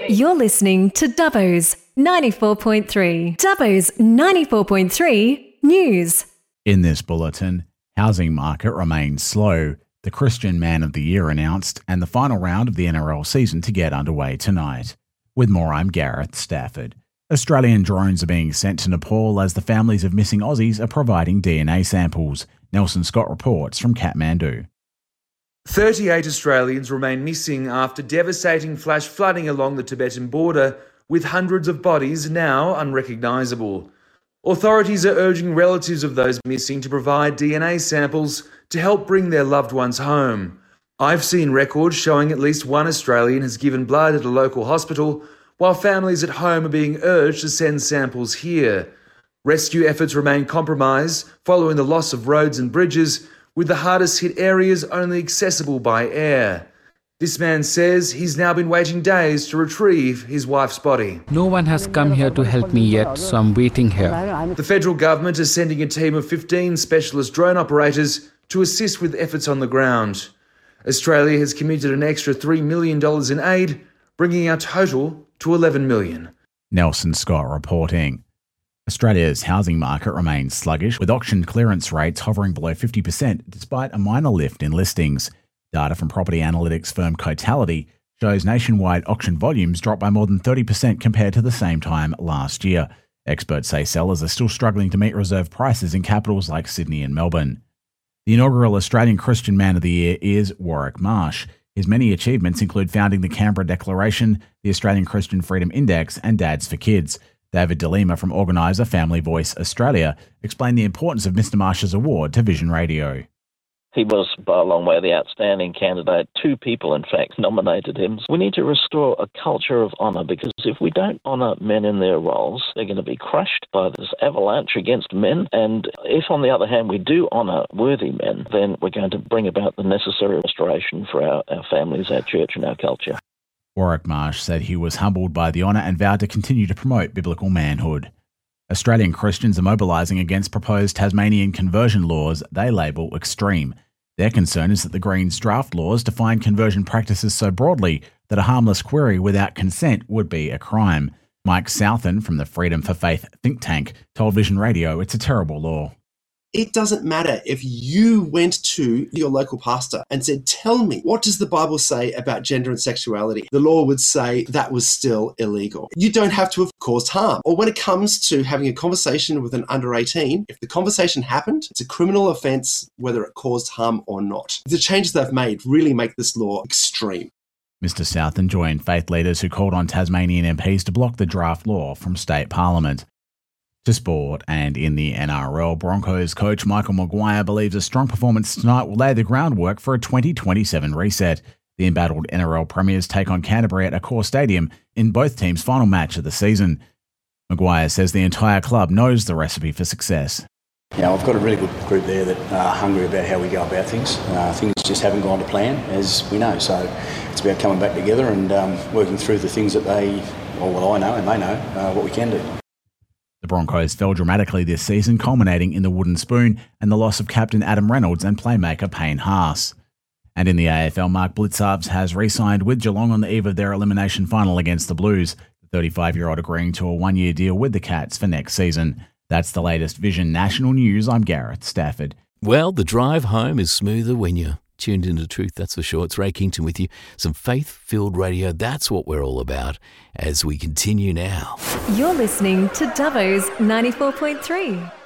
You're listening to Dubbo's 94.3. Dubbo's 94.3 News. In this bulletin, housing market remains slow. The Christian Man of the Year announced, and the final round of the NRL season to get underway tonight. With more, I'm Gareth Stafford. Australian drones are being sent to Nepal as the families of missing Aussies are providing DNA samples. Nelson Scott reports from Kathmandu. 38 Australians remain missing after devastating flash flooding along the Tibetan border, with hundreds of bodies now unrecognisable. Authorities are urging relatives of those missing to provide DNA samples to help bring their loved ones home. I've seen records showing at least one Australian has given blood at a local hospital, while families at home are being urged to send samples here. Rescue efforts remain compromised following the loss of roads and bridges, with the hardest hit areas only accessible by air. This man says he's now been waiting days to retrieve his wife's body. No one has come here to help me yet, so I'm waiting here. The federal government is sending a team of 15 specialist drone operators to assist with efforts on the ground. Australia has committed an extra $3 million in aid, bringing our total to $11 million. Nelson Scott reporting. Australia's housing market remains sluggish, with auction clearance rates hovering below 50% despite a minor lift in listings. Data from property analytics firm Cotality shows nationwide auction volumes dropped by more than 30% compared to the same time last year. Experts say sellers are still struggling to meet reserve prices in capitals like Sydney and Melbourne. The inaugural Australian Christian Man of the Year is Warwick Marsh. His many achievements include founding the Canberra Declaration, the Australian Christian Freedom Index, and Dads for Kids. David DeLima from organiser Family Voice Australia explained the importance of Mr Marsh's award to Vision Radio. He was by a long way the outstanding candidate. 2 people, in fact, nominated him. We need to restore a culture of honour, because if we don't honour men in their roles, they're going to be crushed by this avalanche against men. And if, on the other hand, we do honour worthy men, then we're going to bring about the necessary restoration for our families, our church and our culture. Warwick Marsh said he was humbled by the honour and vowed to continue to promote biblical manhood. Australian Christians are mobilising against proposed Tasmanian conversion laws they label extreme. Their concern is that the Greens' draft laws define conversion practices so broadly that a harmless query without consent would be a crime. Mike Southen from the Freedom for Faith think tank told Vision Radio it's a terrible law. It doesn't matter if you went to your local pastor and said, tell me, what does the Bible say about gender and sexuality? The law would say that was still illegal. You don't have to have caused harm. Or when it comes to having a conversation with an under 18, if the conversation happened, it's a criminal offence whether it caused harm or not. The changes they've made really make this law extreme. Mr Southen joined faith leaders who called on Tasmanian MPs to block the draft law from state parliament. To sport, and in the NRL, Broncos coach Michael Maguire believes a strong performance tonight will lay the groundwork for a 2027 reset. The embattled NRL premiers take on Canterbury at Accor Stadium in both teams' final match of the season. Maguire says the entire club knows the recipe for success. Yeah, I've got a really good group there that are hungry about how we go about things. Things just haven't gone to plan, as we know. So it's about coming back together and working through the things that I know and they know what we can do. The Broncos fell dramatically this season, culminating in the wooden spoon and the loss of captain Adam Reynolds and playmaker Payne Haas. And in the AFL, Mark Blicavs has re-signed with Geelong on the eve of their elimination final against the Blues, the 35-year-old agreeing to a 1-year deal with the Cats for next season. That's the latest Vision National News. I'm Gareth Stafford. Well, the drive home is smoother when you're tuned into Truth, that's for sure. It's Ray Kington with you. Some faith-filled radio, that's what we're all about as we continue now. You're listening to Dubbo's 94.3.